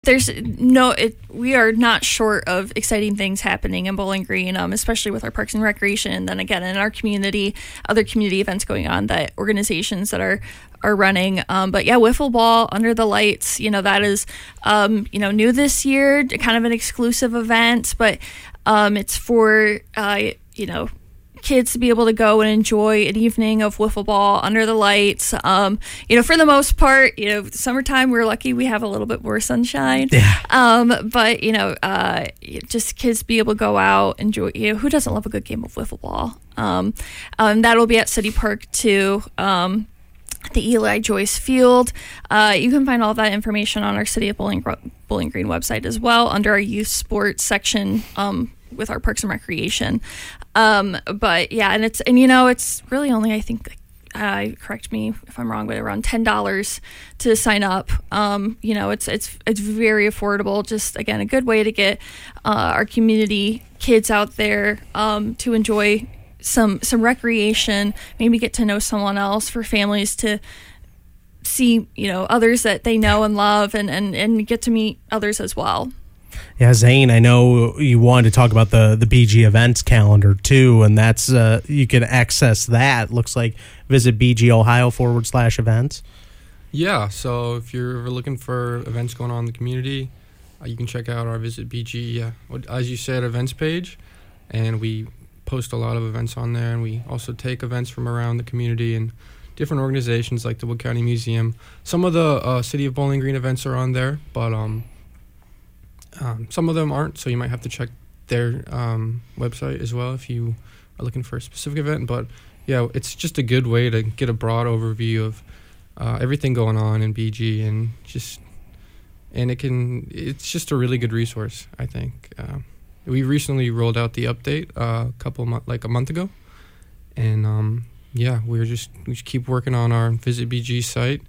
We are not short of exciting things happening in Bowling Green, especially with our Parks and Recreation, and then again in our community, other community events going on, that organizations that are running. But yeah, wiffle ball under the lights, that is, new this year, kind of an exclusive event, but it's for, kids to be able to go and enjoy an evening of wiffle ball under the lights. For the most part, summertime, we're lucky we have a little bit more sunshine. Yeah. But just kids be able to go out, enjoy, who doesn't love a good game of wiffle ball? That'll be at City Park too. The Eli Joyce Field. You can find all that information on our City of Bowling Green website as well, under our youth sports section, with our Parks and Recreation. But yeah, and it's really only, I think, correct me if I'm wrong, but around $10 to sign up. It's very affordable. Just again, a good way to get our community kids out there to enjoy some recreation, maybe get to know someone else, for families to see others that they know and love, and get to meet others as well. Yeah, Zane, I know you wanted to talk about the BG events calendar too, and that's you can access that. Looks like visit BG Ohio /events. Yeah, so if you're looking for events going on in the community, you can check out our Visit BG, as you said, events page, and we post a lot of events on there, and we also take events from around the community and different organizations like the Wood County Museum. Some of the City of Bowling Green events are on there, but some of them aren't, so you might have to check their website as well if you are looking for a specific event. But yeah, it's just a good way to get a broad overview of everything going on in BG, and it's just a really good resource, I think. We recently rolled out the update a month ago, and we just keep working on our Visit BG site,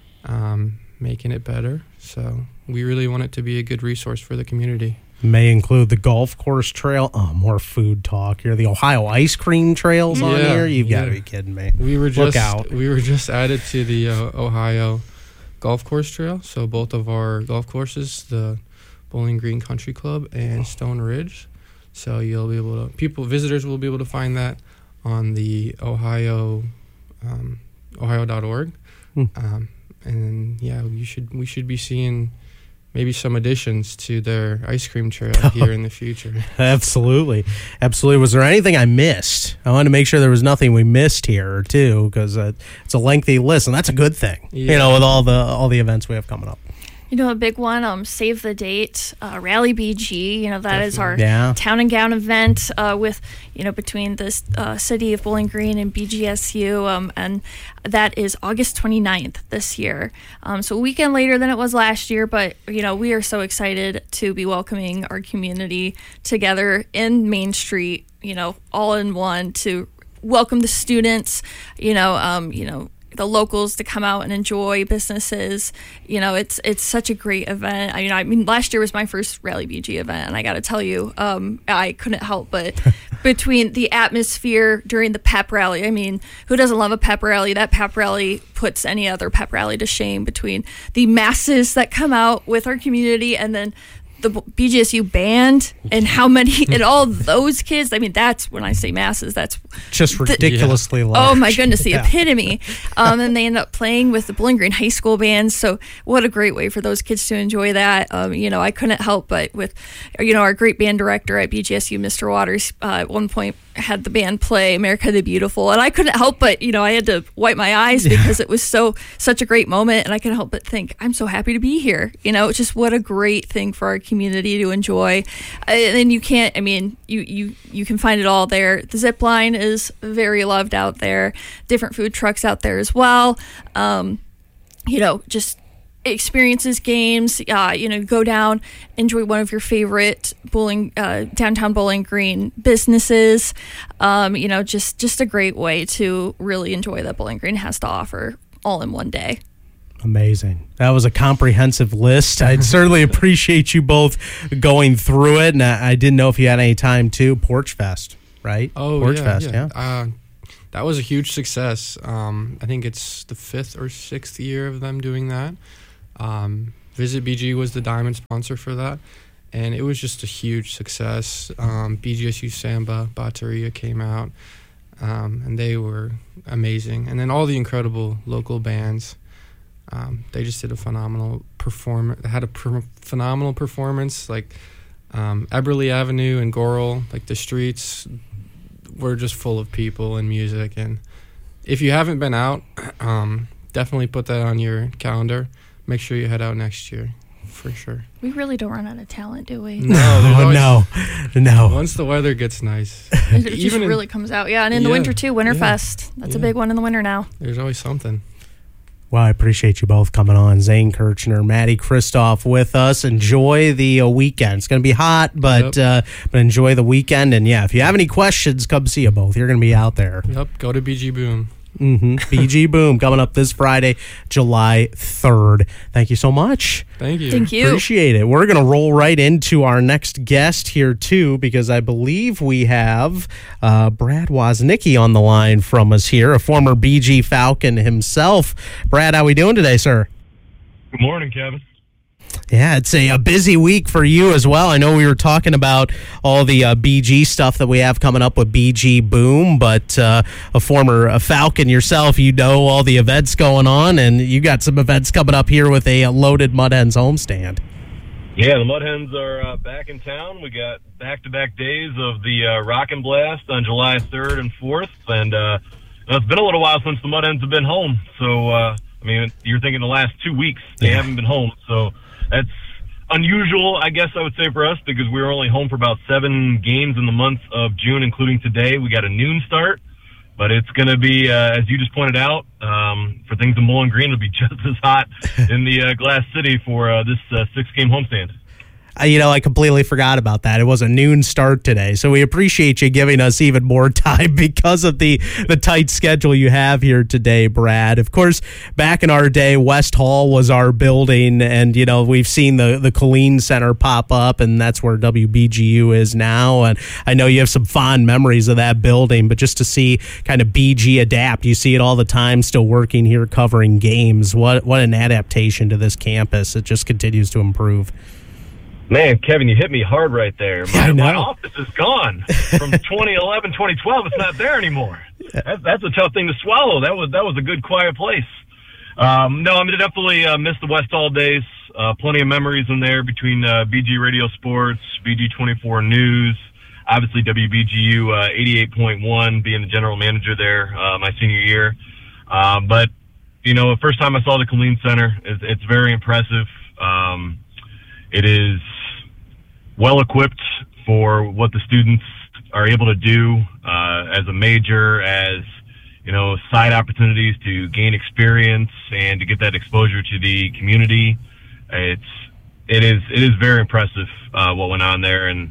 making it better. So we really want it to be a good resource for the community. May include the golf course trail. Oh, more food talk here. The Ohio ice cream trails on here. You've got to be kidding me. We were just added to the Ohio golf course trail. So both of our golf courses, the Bowling Green Country Club and Stone Ridge. So you'll be able to, visitors will be able to find that on the ohio.org. And yeah, we should be seeing maybe some additions to their ice cream trail here in the future. Absolutely. Was there anything I missed? I wanted to make sure there was nothing we missed here too, because it's a lengthy list, and that's a good thing. Yeah. With all the events we have coming up. A big one, Save the Date, Rally BG, that Definitely. Is our town and gown event with, between this City of Bowling Green and BGSU, and that is August 29th this year. So a weekend later than it was last year, but, we are so excited to be welcoming our community together in Main Street, all in one, to welcome the students, the locals to come out and enjoy businesses. It's such a great event. I mean, last year was my first Rally BG event, and I got to tell you, I couldn't help but between the atmosphere during the pep rally. I mean, who doesn't love a pep rally? That pep rally puts any other pep rally to shame, between the masses that come out with our community and then the BGSU band and how many, and all those kids. I mean, that's, when I say masses, that's just ridiculously large. Oh my goodness, the epitome. And they end up playing with the Bowling Green High School band. So what a great way for those kids to enjoy that. I couldn't help but with, our great band director at BGSU, Mr. Waters, at one point had the band play America the Beautiful, and I couldn't help but, I had to wipe my eyes because it was such a great moment, and I couldn't help but think, I'm so happy to be here. Just what a great thing for our community to enjoy. And you can't, you can find it all there. The zip line is very loved out there. Different food trucks out there as well. Just experiences, games, go down, enjoy one of your favorite downtown Bowling Green businesses. Just a great way to really enjoy that Bowling Green has to offer all in one day. Amazing. That was a comprehensive list. I'd certainly appreciate you both going through it. And I didn't know if you had any time to Porch Fest, right? Oh, Porch Fest, yeah. That was a huge success. I think it's the 5th or 6th year of them doing that. Visit BG was the diamond sponsor for that, and it was just a huge success. BGSU Samba Bateria came out, and they were amazing. And then all the incredible local bands, they just did a phenomenal performance. Had a phenomenal performance. Like Eberly Avenue and Goral, like the streets were just full of people and music. And if you haven't been out, definitely put that on your calendar. Make sure you head out next year, for sure. We really don't run out of talent, do we? No. Once the weather gets nice. It just really comes out. Yeah, and in the winter, too, Winterfest. That's a big one in the winter now. There's always something. Well, I appreciate you both coming on. Zane Kirchner, Maddie Kristoff with us. Enjoy the weekend. It's going to be hot, but enjoy the weekend. And, yeah, if you have any questions, come see you both. You're going to be out there. Yep, go to BG Boom. BG Boom coming up this Friday, July 3rd. Thank you so much. Thank you. Thank you. Appreciate it. We're going to roll right into our next guest here, too, because I believe we have Brad Woznicki on the line from us here, a former BG Falcon himself. Brad, how we doing today, sir? Good morning, Kevin. Yeah, it's a busy week for you as well. I know we were talking about all the BG stuff that we have coming up with BG Boom, but a former Falcon yourself, you know all the events going on, and you got some events coming up here with a loaded Mud Hens homestand. Yeah, the Mud Hens are back in town. We got back-to-back days of the Rockin' Blast on July 3rd and 4th, and it's been a little while since the Mud Hens have been home. So, I mean, you're thinking the last 2 weeks they haven't been home, so that's unusual, I guess I would say, for us, because we were only home for about 7 games in the month of June, including today. We got a noon start, but it's going to be, as you just pointed out, for things in Bowling Green, it'll be just as hot in the Glass City for this 6-game homestand. I completely forgot about that. It was a noon start today, so we appreciate you giving us even more time because of the tight schedule you have here today, Brad. Of course, back in our day, West Hall was our building, and, we've seen the Colleen Center pop up, and that's where WBGU is now, and I know you have some fond memories of that building, but just to see kind of BG adapt, you see it all the time, still working here covering games. What an adaptation to this campus. It just continues to improve. Man, Kevin, you hit me hard right there. My office is gone from 2011, 2012. It's not there anymore. That's a tough thing to swallow. That was a good, quiet place. No, I'm going to definitely miss the West Hall days. Plenty of memories in there between BG Radio Sports, BG 24 News, obviously WBGU 88.1, being the general manager there my senior year. But, the first time I saw the Colleen Center, it's very impressive. It is well equipped for what the students are able to do as a major, as side opportunities to gain experience and to get that exposure to the community. It is very impressive what went on there, and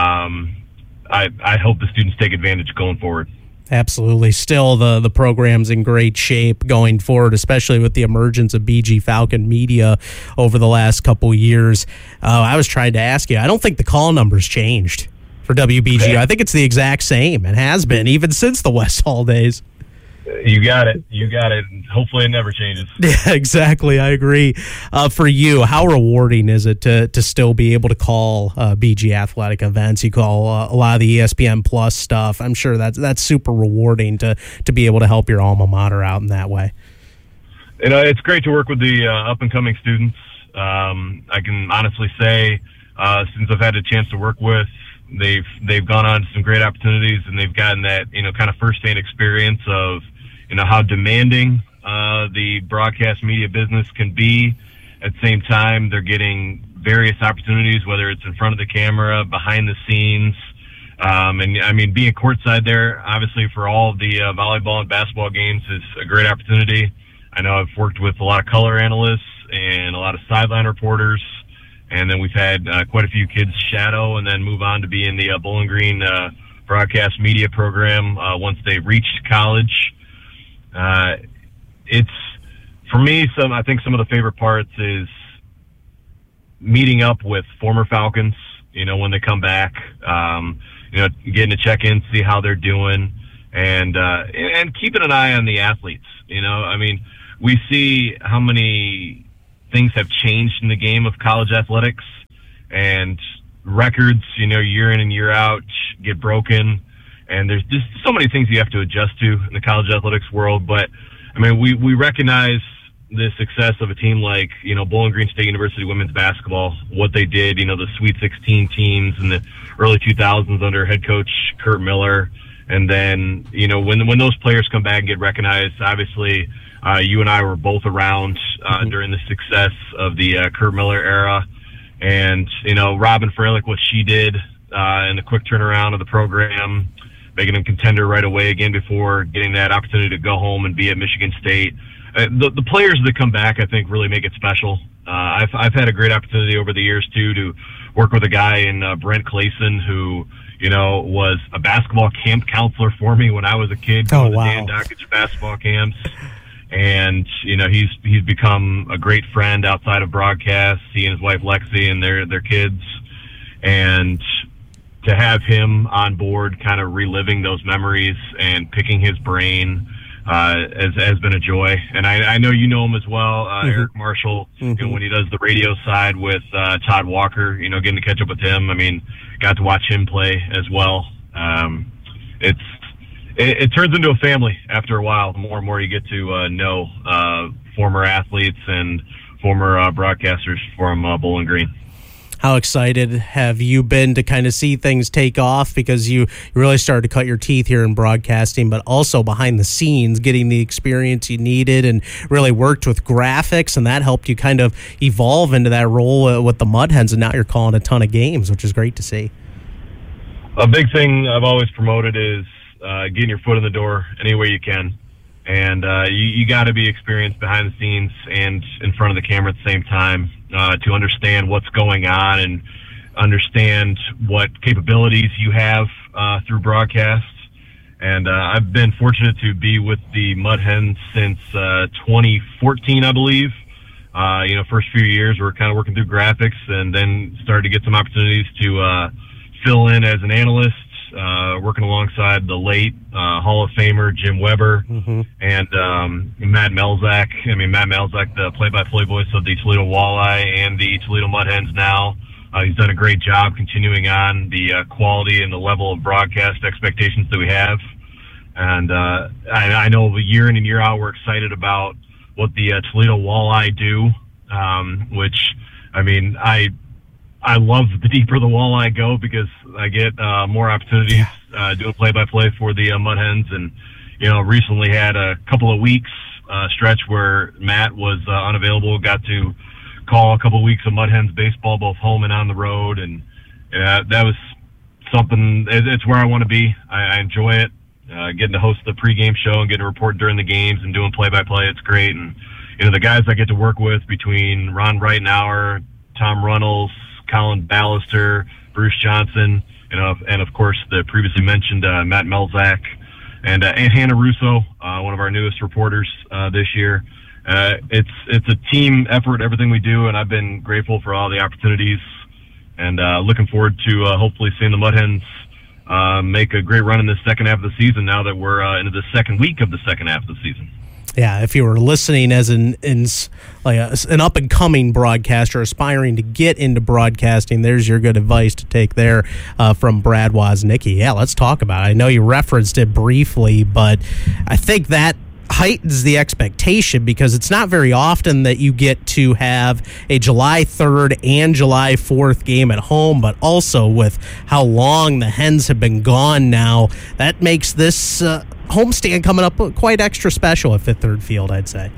I hope the students take advantage going forward. Absolutely. Still, the program's in great shape going forward, especially with the emergence of BG Falcon Media over the last couple years. I was trying to ask you, I don't think the call number's changed for WBGU. Okay. I think it's the exact same. It has been, even since the West Hall days. You got it. Hopefully it never changes. Yeah, exactly. I agree. For you, how rewarding is it to still be able to call BG athletic events? You call a lot of the ESPN Plus stuff. I'm sure that's super rewarding to be able to help your alma mater out in that way. It's great to work with the up-and-coming students. I can honestly say, since I've had a chance to work with, they've gone on to some great opportunities, and they've gotten that kind of first-hand experience of how demanding the broadcast media business can be. At the same time, they're getting various opportunities, whether it's in front of the camera, behind the scenes, and I mean, being courtside there, obviously for all of the volleyball and basketball games is a great opportunity. I know I've worked with a lot of color analysts and a lot of sideline reporters. And then we've had quite a few kids shadow and then move on to be in the Bowling Green broadcast media program once they reached college. It's, for me, I think some of the favorite parts is meeting up with former Falcons, when they come back, getting to check in, see how they're doing, and keeping an eye on the athletes. I mean, we see how many things have changed in the game of college athletics, and records, year in and year out get broken, and there's just so many things you have to adjust to in the college athletics world. But I mean, we recognize the success of a team like, Bowling Green State University women's basketball, what they did, the Sweet 16 teams in the early 2000s under head coach Curt Miller. And then, when those players come back and get recognized, obviously, you and I were both around during the success of the Curt Miller era. And, Robin Freilich, what she did in the quick turnaround of the program, making them contender right away again before getting that opportunity to go home and be at Michigan State. The players that come back, I think, really make it special. I've had a great opportunity over the years, too, to work with a guy in Brent Clayson who, was a basketball camp counselor for me when I was a kid going to Dan Dockage basketball camps. And, he's become a great friend outside of broadcast, he and his wife Lexi and their kids. And to have him on board kind of reliving those memories and picking his brain has been a joy. And I know you know him as well, Eric Marshall, when he does the radio side with Todd Walker, getting to catch up with him. I mean, got to watch him play as well. It turns into a family after a while, the more and more you get to know former athletes and former broadcasters from Bowling Green. How excited have you been to kind of see things take off, because you really started to cut your teeth here in broadcasting, but also behind the scenes, getting the experience you needed and really worked with graphics, and that helped you kind of evolve into that role with the Mud Hens, and now you're calling a ton of games, which is great to see. A big thing I've always promoted is getting your foot in the door any way you can. And you got to be experienced behind the scenes and in front of the camera at the same time to understand what's going on and understand what capabilities you have through broadcast. And I've been fortunate to be with the Mud Hens since 2014, I believe. First few years we're kind of working through graphics, and then started to get some opportunities to fill in as an analyst, working alongside the late Hall of Famer Jim Weber and Matt Melzak. I mean, Matt Melzak, the play-by-play voice of the Toledo Walleye and the Toledo Mud Hens now. He's done a great job continuing on the quality and the level of broadcast expectations that we have. And I know year in and year out we're excited about what the Toledo Walleye do, which, I mean, I love the deeper the Walleye go, because I get more opportunities doing play-by-play for the Mud Hens. And, recently had a couple of weeks stretch where Matt was unavailable, got to call a couple of weeks of Mud Hens baseball, both home and on the road. And that was something, it's where I want to be. I enjoy it, getting to host the pregame show and getting to report during the games and doing play-by-play. It's great. And, the guys I get to work with, between Ron Breitenauer, Tom Runnels, Colin Ballister, Bruce Johnson, and of course the previously mentioned Matt Melzak and Hannah Russo, one of our newest reporters this year. It's a team effort, everything we do, and I've been grateful for all the opportunities, and looking forward to hopefully seeing the Mud Hens make a great run in the second half of the season, now that we're into the second week of the second half of the season. Yeah, if you were listening as an up-and-coming broadcaster aspiring to get into broadcasting, there's your good advice to take there from Brad Woznicki. Yeah, let's talk about it. I know you referenced it briefly, but I think that heightens the expectation, because it's not very often that you get to have a July 3rd and July 4th game at home, but also with how long the Hens have been gone now, that makes this homestand coming up quite extra special at Fifth Third Field, I'd say.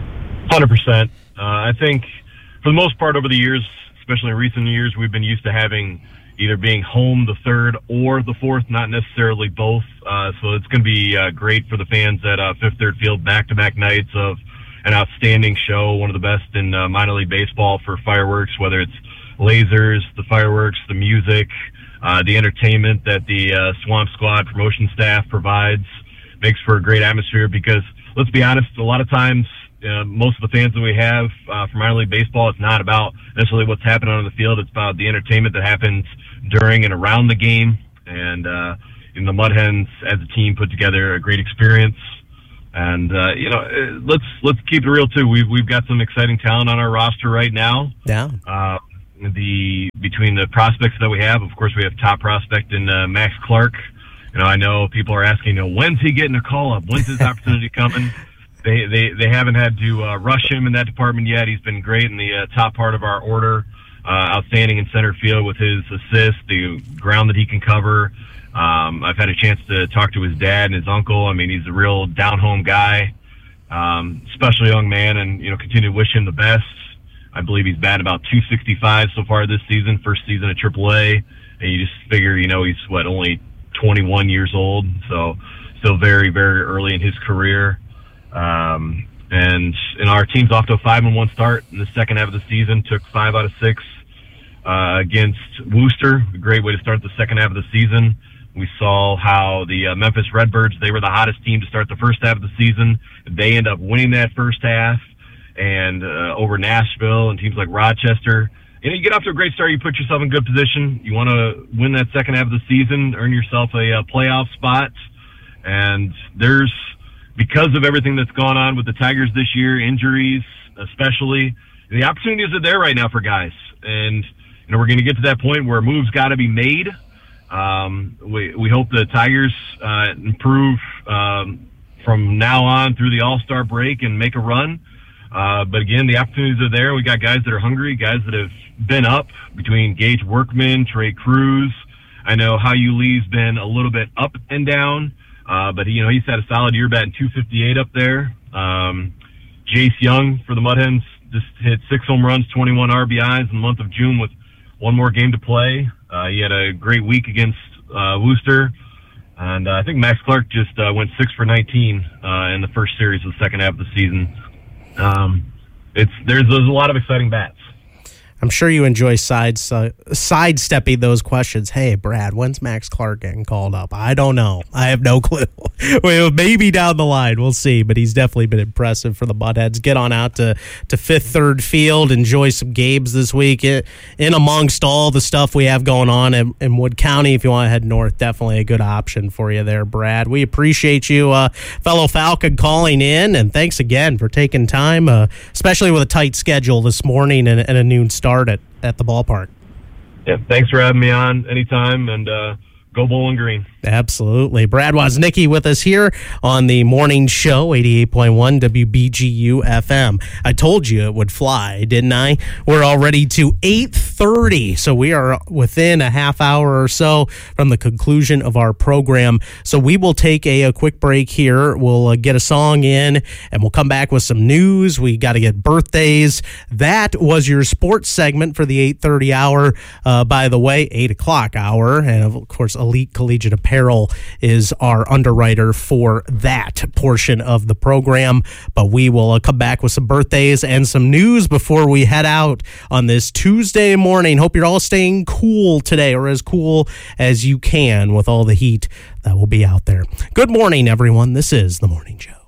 100%. I think for the most part over the years, especially in recent years, we've been used to having either being home the 3rd or the 4th, not necessarily both. So it's going to be great for the fans at Fifth Third Field, back-to-back nights of an outstanding show, one of the best in minor league baseball for fireworks, whether it's lasers, the fireworks, the music, the entertainment that the Swamp Squad promotion staff provides. Makes for a great atmosphere, because let's be honest, a lot of times most of the fans that we have for minor league baseball, it's not about necessarily what's happening on the field. It's about the entertainment that happens during and around the game. And the Mud Hens as a team put together a great experience. And let's keep it real too. We've got some exciting talent on our roster right now. Yeah. Between the prospects that we have, of course, we have top prospect in Max Clark. I know people are asking, when's he getting a call up? When's his opportunity coming? They haven't had to rush him in that department yet. He's been great in the top part of our order. Outstanding in center field with his assist, the ground that he can cover. I've had a chance to talk to his dad and his uncle. I mean, he's a real down-home guy, special young man, and, continue to wish him the best. I believe he's batted about 265 so far this season, first season at AAA. And you just figure, he's, only 21 years old, so still very, very early in his career. And our team's off to a 5-1 start in the second half of the season, took 5 out of 6 against Worcester. A great way to start the second half of the season. We saw how the Memphis Redbirds, they were the hottest team to start the first half of the season. They end up winning that first half, and over Nashville and teams like Rochester. You get off to a great start, you put yourself in good position. You want to win that second half of the season, earn yourself a playoff spot. And because of everything that's gone on with the Tigers this year, injuries especially, the opportunities are there right now for guys. And, we're going to get to that point where moves got to be made. We hope the Tigers improve from now on through the All-Star break and make a run. But again, the opportunities are there. We got guys that are hungry, guys that have been up between Gage Workman, Trey Cruz. I know Hao-Yu Lee's been a little bit up and down, but he's had a solid year batting 258 up there. Jace Young for the Mud Hens just hit 6 home runs, 21 RBIs in the month of June with one more game to play. He had a great week against Worcester. And I think Max Clark just went 6 for 19 in the first series of the second half of the season. There's a lot of exciting bats. I'm sure you enjoy sidestepping those questions. Hey, Brad, when's Max Clark getting called up? I don't know. I have no clue. Well, maybe down the line. We'll see. But he's definitely been impressive for the Mudheads. Get on out to Fifth Third Field. Enjoy some games this week. In amongst all the stuff we have going on in Wood County, if you want to head north, definitely a good option for you there, Brad. We appreciate you, fellow Falcon, calling in. And thanks again for taking time, especially with a tight schedule this morning and a noon start at the ballpark. Yeah, thanks for having me on anytime, and go Bowling Green. Absolutely. Brad Woznicki with us here on the morning show, 88.1 WBGU FM. I told you it would fly, didn't I? We're already to 8:30, so we are within a half hour or so from the conclusion of our program. So we will take a quick break here. We'll get a song in, and we'll come back with some news. We got to get birthdays. That was your sports segment for the 8:30 hour. By the way, 8 o'clock hour, and of course, Elite Collegiate Apparel is our underwriter for that portion of the program. But we will come back with some birthdays and some news before we head out on this Tuesday morning. Hope you're all staying cool today, or as cool as you can with all the heat that will be out there. Good morning, everyone. This is The Morning Show.